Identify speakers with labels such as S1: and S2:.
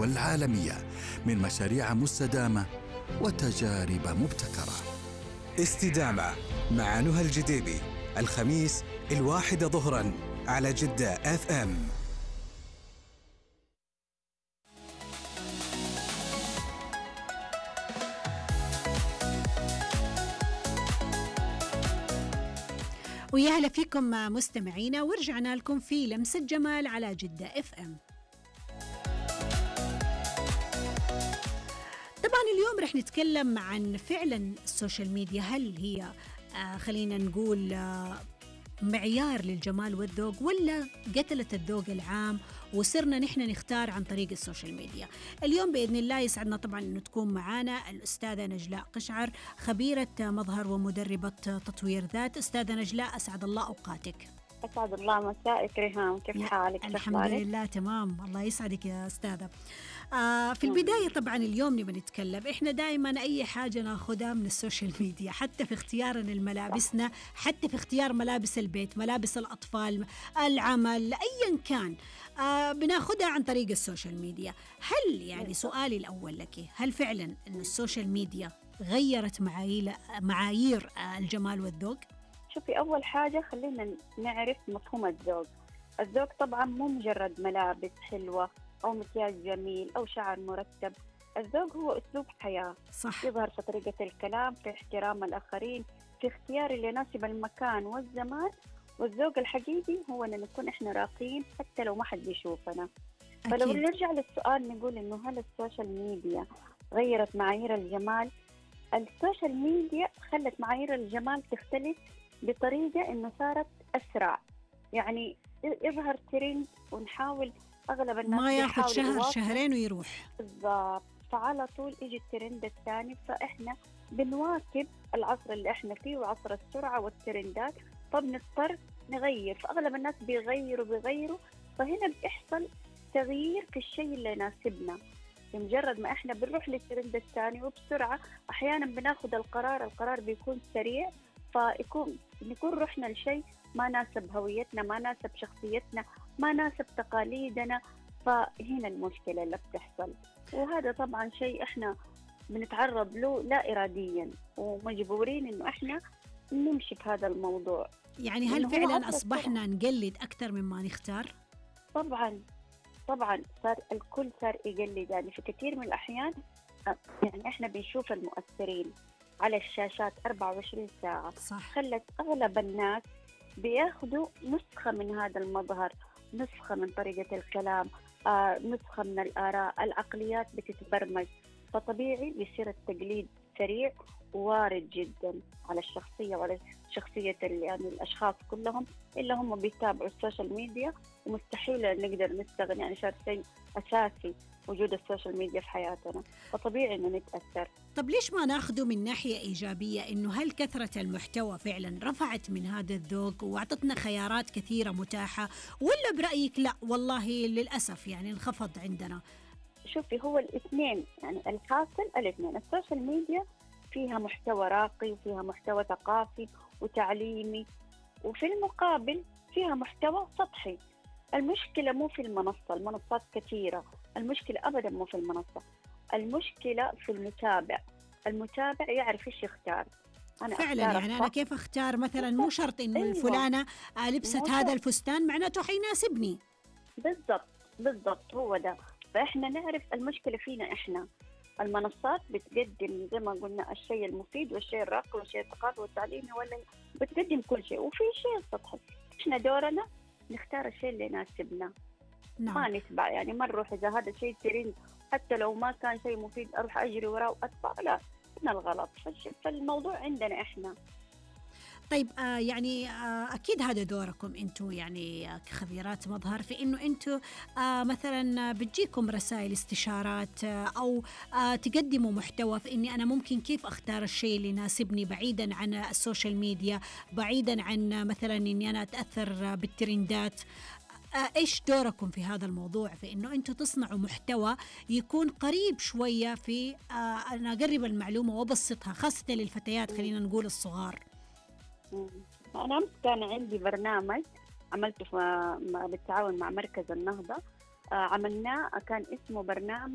S1: والعالمية من مشاريع مستدامة وتجارب مبتكرة.
S2: استدامة مع نهى الجديبي، الخميس 1 ظهرا على جدة FM.
S3: ويا هلا فيكم مستمعينا، ورجعنا لكم في لمسة جمال على جدة FM. طبعا اليوم رح نتكلم عن فعلا السوشيال ميديا، هل هي خلينا نقول معيار للجمال والذوق، ولا قتلت الذوق العام وصرنا نحن نختار عن طريق السوشيال ميديا؟ اليوم بإذن الله يسعدنا طبعا أن تكون معنا الأستاذة نجلاء قشعر، خبيرة مظهر ومدربة تطوير ذات. أستاذة نجلاء، أسعد الله أوقاتك.
S4: أسعد الله مسائك ريهام، كيف حالك؟
S3: الحمد لله تمام، الله يسعدك يا أستاذة. في البداية طبعا اليوم نبغى نتكلم، إحنا دائما أي حاجة ناخدها من السوشيال ميديا، حتى في اختيارنا لملابسنا، حتى في اختيار ملابس البيت، ملابس الأطفال، العمل، أيا كان بناخدها عن طريق السوشيال ميديا. هل يعني سؤالي الأول لك، هل فعلا أن السوشيال ميديا غيرت معايير الجمال والذوق؟
S4: شوفي، أول حاجة خلينا نعرف مفهوم الذوق. الذوق طبعا مو مجرد ملابس حلوة أو مكياج جميل أو شعر مرتب. الذوق هو أسلوب حياة،
S3: صح.
S4: يظهر في طريقة الكلام، في احترام الآخرين، في اختيار اللي يناسب المكان والزمان. والذوق الحقيقي هو أن نكون إحنا راقين حتى لو ما حد يشوفنا. فلو نرجع للسؤال نقول إنه هل السوشيال ميديا غيرت معايير الجمال؟ السوشيال ميديا خلت معايير الجمال تختلف بطريقة إنه صارت أسرع، يعني يظهر ترند ونحاول أغلب الناس
S3: ما ياخذ شهر شهرين ويروح.
S4: بالضبط، فعلى طول يجي الترند الثاني، فإحنا بنواكب العصر اللي إحنا فيه وعصر السرعة والترندات، فبنضطر نغير. فأغلب الناس بيغيروا، فهنا بيحصل تغيير في الشيء اللي يناسبنا. بمجرد ما إحنا بنروح للترند الثاني وبسرعة، أحيانا بناخد القرار بيكون سريع، نكون رحنا لشيء ما ناسب هويتنا، ما ناسب شخصيتنا، ما ناسب تقاليدنا. فهنا المشكلة اللي بتحصل، وهذا طبعا شيء احنا بنتعرض له لا إراديا، ومجبورين انه احنا نمشي في هذا الموضوع.
S3: يعني هل فعلا أصبحنا نقلد أكثر مما نختار؟
S4: طبعا الكل صار يقلد، يعني في كثير من الأحيان يعني احنا بنشوف المؤثرين على الشاشات 24 ساعة.
S3: صح.
S4: خلت أغلب الناس بياخدوا نسخة من هذا المظهر، نسخة من طريقة الكلام، نسخة من الآراء، العقليات بتتبرمج، فطبيعي بيصير التقليد سريع ووارد جدا على الشخصية وعلى شخصية يعني الأشخاص كلهم إلا هم بيتابعوا السوشيال ميديا، ومستحيل نقدر نستغني، يعني صار شيء أساسي وجود السوشيال ميديا في حياتنا، فطبيعي إنه نتأثر.
S3: طب ليش ما ناخده من ناحية إيجابية، إنه هل كثرة المحتوى فعلا رفعت من هذا الذوق وأعطتنا خيارات كثيرة متاحة، ولا برأيك لا والله للأسف يعني انخفض عندنا؟
S4: شوفي، هو الاثنين، يعني الحاصل الاثنين. السوشيال ميديا فيها محتوى راقي وفيها محتوى ثقافي وتعليمي، وفي المقابل فيها محتوى سطحي. المشكلة مو في المنصات كثيرة، المشكلة أبدا مو في المنصة، المشكلة في المتابع يعرف إيش يختار.
S3: فعلا يعني أنا كيف أختار مثلا؟ مو شرط إنه الفلانة لبست هذا الفستان معناته حيناسبني.
S4: بالضبط هو ده. فإحنا نعرف المشكلة فينا إحنا. المنصات بتقدم زي ما قلنا الشيء المفيد والشيء الراقي والشيء الثقافي والتعليمي، ولا بتقدم كل شيء، وفي شيء سطحي. إحنا دورنا نختار الشيء اللي يناسبنا.
S3: نعم.
S4: ما نتبع، يعني ما نروح إذا هذا الشيء ترند حتى لو ما كان شيء مفيد أروح أجري وراه وأتبع، لا، هنا الغلط. فالموضوع عندنا إحنا.
S3: طيب يعني أكيد هذا دوركم أنتوا يعني كخبيرات مظهر، في إنه أنتوا مثلا بتجيكم رسائل استشارات أو تقدموا محتوى في إني أنا ممكن كيف أختار الشيء اللي يناسبني بعيدا عن السوشيال ميديا، بعيدا عن مثلا إني أنا أتأثر بالترندات. إيش دوركم في هذا الموضوع، في إنه أنتوا تصنعوا محتوى يكون قريب شوية في أنا أقرب المعلومة وأبسطها، خاصة للفتيات خلينا نقول الصغار.
S4: أنا أمس كان عندي برنامج عملته بالتعاون مع مركز النهضة، عملناه كان اسمه برنامج